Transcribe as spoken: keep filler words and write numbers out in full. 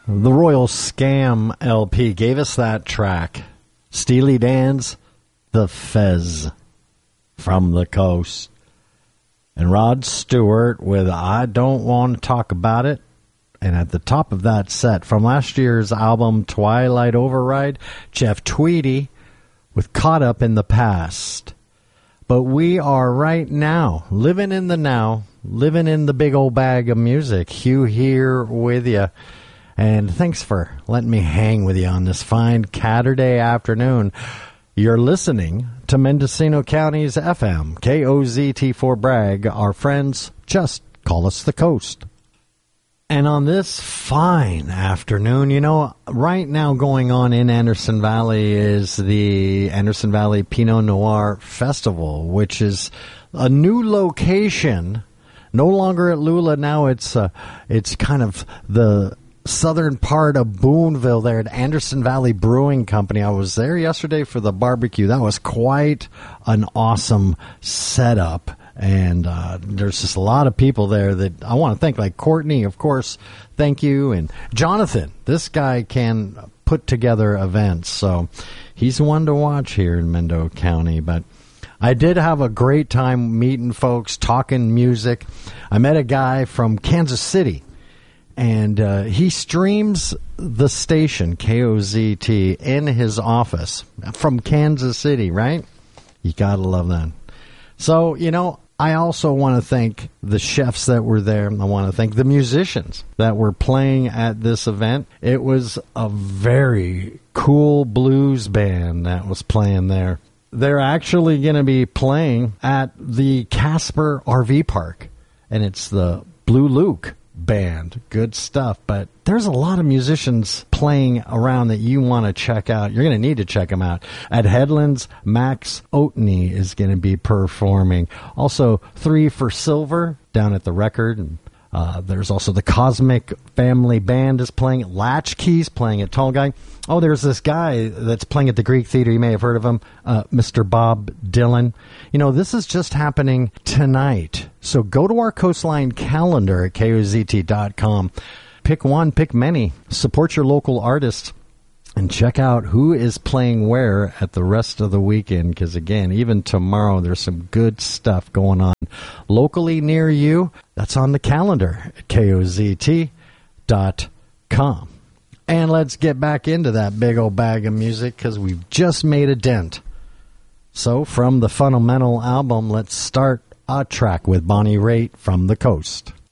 The Royal Scam L P gave us that track. Steely Dan's The Fez from the Coast. And Rod Stewart with I Don't Want to Talk About It. And at the top of that set, from last year's album Twilight Override, Jeff Tweedy with Caught Up in the Past. But we are right now, living in the now, living in the big old bag of music. Hugh here with you. And thanks for letting me hang with you on this fine Saturday afternoon. You're listening to Mendocino County's F M, K O Z T four Bragg. Our friends just call us the Coast. And on this fine afternoon, you know, right now going on in Anderson Valley is the Anderson Valley Pinot Noir Festival, which is a new location. No longer at Lula. Now it's uh, it's kind of the southern part of Boonville there at Anderson Valley Brewing Company. I was there yesterday for the barbecue. That was quite an awesome setup. And uh, there's just a lot of people there that I want to thank, like Courtney, of course, thank you. And Jonathan, this guy can put together events. So he's one to watch here in Mendo County. But I did have a great time meeting folks, talking music. I met a guy from Kansas City. And uh, he streams the station, K O Z T, in his office from Kansas City, right? You got to love that. So, you know, I also want to thank the chefs that were there. I want to thank the musicians that were playing at this event. It was a very cool blues band that was playing there. They're actually going to be playing at the Casper R V Park, and it's the Blue Luke band. Good stuff. But there's a lot of musicians playing around that you want to check out. You're going to need to check them out. At Headlands, Max Oatney is going to be performing. Also, Three for Silver down at the Record. And uh, there's also the Cosmic Family Band is playing. Latchkeys playing at Tall Guy. Oh, there's this guy that's playing at the Greek Theater. You may have heard of him, uh, Mister Bob Dylan. You know, this is just happening tonight. So go to our Coastline calendar at K O Z T dot com. Pick one, pick many. Support your local artists and check out who is playing where at the rest of the weekend. Because, again, even tomorrow, there's some good stuff going on locally near you. That's on the calendar at K O Z T dot com. And let's get back into that big old bag of music because we've just made a dent. So from the Fundamental album, let's start a track with Bonnie Raitt from the Coast.